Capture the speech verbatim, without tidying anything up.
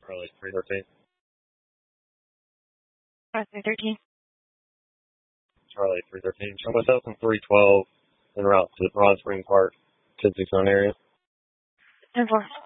Charlie three thirteen. Five three thirteen. Charlie three thirteen. Show myself in three twelve en route to Ron Spring Park, ten six nine area. ten four.